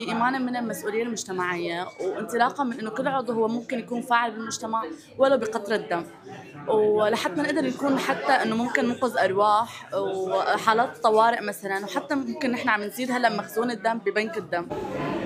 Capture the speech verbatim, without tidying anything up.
إيمانا من المسؤولية المجتمعية وانطلاقا من إنه كل عضو هو ممكن يكون فاعل بالمجتمع ولو بقطرة دم، ولحتى نقدر نكون حتى إنه ممكن ننقذ أرواح وحالات طوارئ مثلا، وحتى ممكن نحن عم نزيد هلا مخزون الدم ببنك الدم.